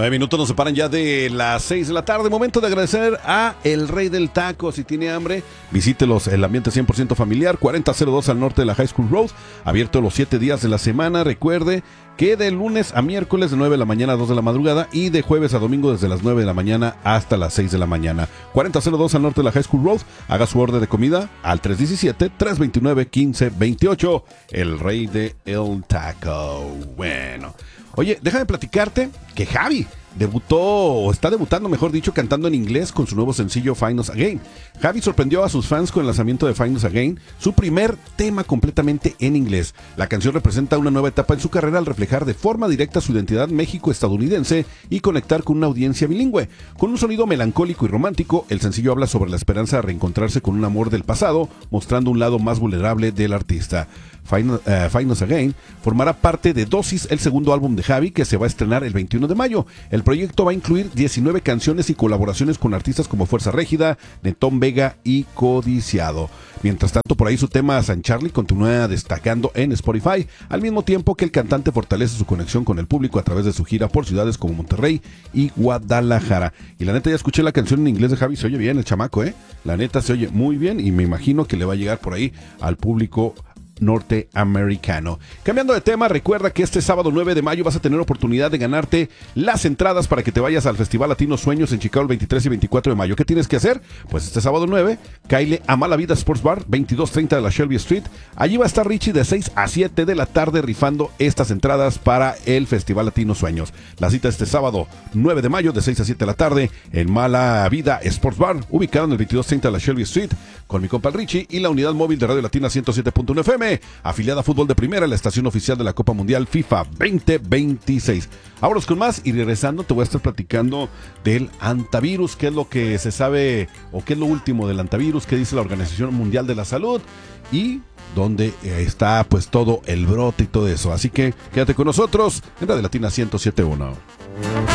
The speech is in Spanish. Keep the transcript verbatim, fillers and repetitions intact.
Nueve minutos nos separan ya de las seis de la tarde. Momento de agradecer a El Rey del Taco. Si tiene hambre, visítelos. El ambiente cien por ciento familiar, cuarenta cero dos al norte de la High School Road. Abierto los siete días de la semana. Recuerde que de lunes a miércoles de nueve de la mañana a dos de la madrugada y de jueves a domingo desde las nueve de la mañana hasta las seis de la mañana. cuarenta cero dos al norte de la High School Road. Haga su orden de comida al tres uno siete, tres dos nueve, uno cinco dos ocho. El Rey del Taco. Bueno. Oye, déjame platicarte que Javi debutó, o está debutando, mejor dicho, cantando en inglés con su nuevo sencillo Find Us Again. Javi sorprendió a sus fans con el lanzamiento de Find Us Again, su primer tema completamente en inglés. La canción representa una nueva etapa en su carrera al reflejar de forma directa su identidad México-estadounidense y conectar con una audiencia bilingüe. Con un sonido melancólico y romántico, el sencillo habla sobre la esperanza de reencontrarse con un amor del pasado, mostrando un lado más vulnerable del artista. Find, uh, Find Us Again formará parte de Dosis, el segundo álbum de Javi, que se va a estrenar el veintiuno de mayo. El proyecto va a incluir diecinueve canciones y colaboraciones con artistas como Fuerza Régida, Netón Vega y Codiciado. Mientras tanto, por ahí su tema San Charlie continúa destacando en Spotify, al mismo tiempo que el cantante fortalece su conexión con el público a través de su gira por ciudades como Monterrey y Guadalajara. Y la neta, ya escuché la canción en inglés de Javi, se oye bien el chamaco, ¿eh? La neta se oye muy bien y me imagino que le va a llegar por ahí al público norteamericano. Cambiando de tema, recuerda que este sábado nueve de mayo vas a tener oportunidad de ganarte las entradas para que te vayas al Festival Latino Sueños en Chicago el veintitrés y veinticuatro de mayo. ¿Qué tienes que hacer? Pues este sábado nueve, cáile a Mala Vida Sports Bar, veintidós treinta de la Shelby Street. Allí va a estar Richie de seis a siete de la tarde rifando estas entradas para el Festival Latino Sueños. La cita este sábado nueve de mayo de seis a siete de la tarde en Mala Vida Sports Bar, ubicado en el veintidós treinta de la Shelby Street, con mi compa el Richie y la unidad móvil de Radio Latina ciento siete punto uno F M, afiliada a Fútbol de Primera, la estación oficial de la Copa Mundial FIFA veinte veintiséis. Vámonos con más y regresando te voy a estar platicando del antivirus, qué es lo que se sabe o qué es lo último del antivirus, qué dice la Organización Mundial de la Salud y dónde está pues todo el brote y todo eso. Así que quédate con nosotros en Radio Latina ciento siete punto uno.